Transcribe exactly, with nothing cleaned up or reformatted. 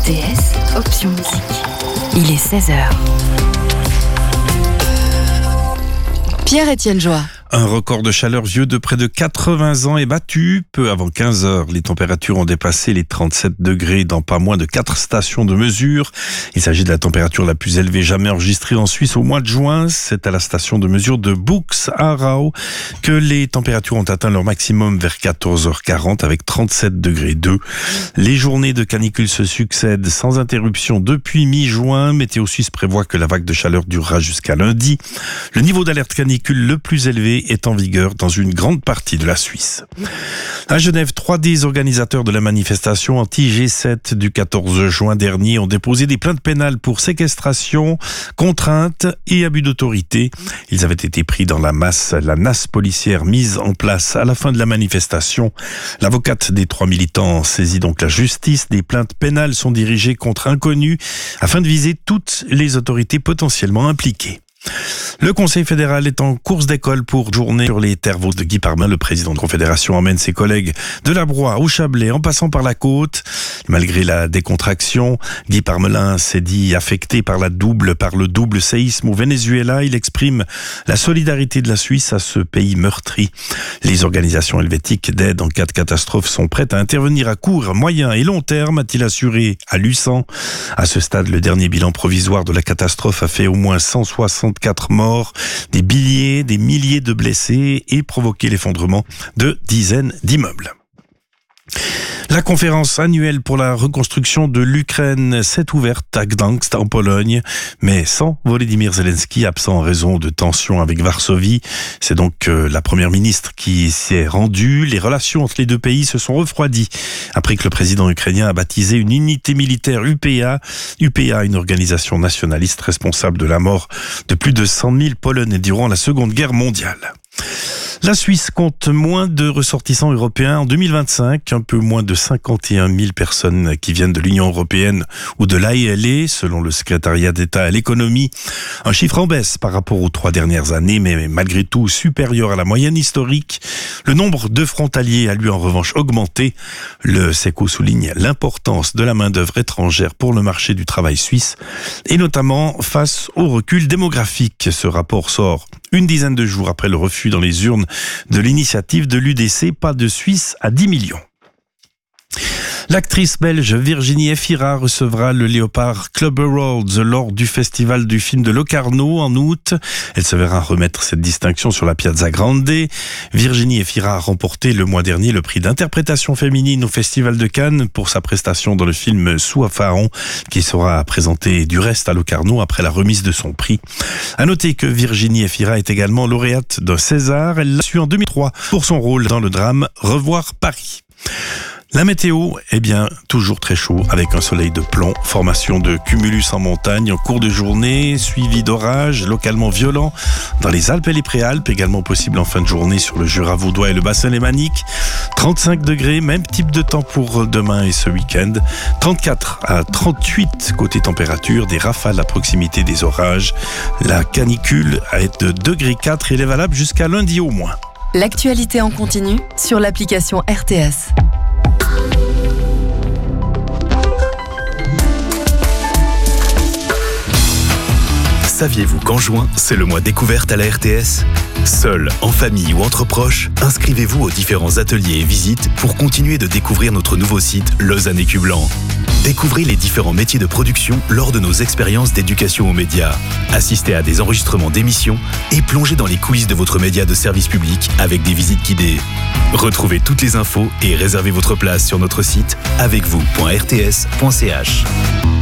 R T S, option musique. Il est seize heures. Pierre-Étienne Joie. Un record de chaleur vieux de près de quatre-vingts ans est battu. Peu avant quinze heures, les températures ont dépassé les trente-sept degrés dans pas moins de quatre stations de mesure. Il s'agit de la température la plus élevée jamais enregistrée en Suisse au mois de juin. C'est à la station de mesure de Buchs-Aarau que les températures ont atteint leur maximum vers quatorze heures quarante avec trente-sept degrés deux. Les journées de canicule se succèdent sans interruption depuis mi-juin. Météo Suisse prévoit que la vague de chaleur durera jusqu'à lundi. Le niveau d'alerte canicule le plus élevé est en vigueur dans une grande partie de la Suisse. À Genève, trois des organisateurs de la manifestation anti-G sept du quatorze juin dernier ont déposé des plaintes pénales pour séquestration, contrainte et abus d'autorité. Ils avaient été pris dans la masse, la nasse policière mise en place à la fin de la manifestation. L'avocate des trois militants saisit donc la justice. Des plaintes pénales sont dirigées contre inconnus afin de viser toutes les autorités potentiellement impliquées. Le Conseil fédéral est en course d'école pour journée sur les terres vosges de Guy Parmelin. Le président de Confédération emmène ses collègues de la Broye au Chablais en passant par la côte. Malgré la décontraction, Guy Parmelin s'est dit affecté par la double, par le double séisme au Venezuela. Il exprime la solidarité de la Suisse à ce pays meurtri. Les organisations helvétiques d'aide en cas de catastrophe sont prêtes à intervenir à court, moyen et long terme, a-t-il assuré à Lucent. À ce stade, le dernier bilan provisoire de la catastrophe a fait au moins cent soixante-quatre morts, des milliers, des milliers de blessés et provoqué l'effondrement de dizaines d'immeubles. La conférence annuelle pour la reconstruction de l'Ukraine s'est ouverte à Gdańsk, en Pologne, mais sans Volodymyr Zelensky, absent en raison de tensions avec Varsovie. C'est donc euh, la première ministre qui s'y est rendue. Les relations entre les deux pays se sont refroidies après que le président ukrainien a baptisé une unité militaire U P A. U P A, une organisation nationaliste responsable de la mort de plus de cent mille Polonais durant la Seconde Guerre mondiale. La Suisse compte moins de ressortissants européens en deux mille vingt-cinq, un peu moins de cinquante et un mille personnes qui viennent de l'Union européenne ou de l'A E L E, selon le secrétariat d'État à l'économie. Un chiffre en baisse par rapport aux trois dernières années, mais malgré tout supérieur à la moyenne historique. Le nombre de frontaliers a lui en revanche augmenté. Le SECO souligne l'importance de la main-d'œuvre étrangère pour le marché du travail suisse, et notamment face au recul démographique. Ce rapport sort une dizaine de jours après le refus dans les urnes de l'initiative de l'U D C, pas de Suisse à dix millions. L'actrice belge Virginie Efira recevra le Léopard Club Awards lors du festival du film de Locarno en août. Elle se verra remettre cette distinction sur la Piazza Grande. Virginie Efira a remporté le mois dernier le prix d'interprétation féminine au Festival de Cannes pour sa prestation dans le film Sous Pharaon, qui sera présenté du reste à Locarno après la remise de son prix. À noter que Virginie Efira est également lauréate d'un César. Elle l'a su en deux mille trois pour son rôle dans le drame Revoir Paris. La météo, eh bien, toujours très chaud avec un soleil de plomb, formation de cumulus en montagne en cours de journée, suivi d'orages localement violents dans les Alpes et les Préalpes, également possible en fin de journée sur le Jura vaudois et le bassin lémanique. trente-cinq degrés, même type de temps pour demain et ce week-end. trente-quatre à trente-huit côté température, des rafales à proximité des orages. La canicule est de degré quatre et elle est valable jusqu'à lundi au moins. L'actualité en continu sur l'application R T S. Saviez-vous qu'en juin, c'est le mois découverte à la R T S ? Seul, en famille ou entre proches, inscrivez-vous aux différents ateliers et visites pour continuer de découvrir notre nouveau site Lausanne Écu Blanc. Découvrez les différents métiers de production lors de nos expériences d'éducation aux médias. Assistez à des enregistrements d'émissions et plongez dans les coulisses de votre média de service public avec des visites guidées. Retrouvez toutes les infos et réservez votre place sur notre site avec vous point r t s point c h.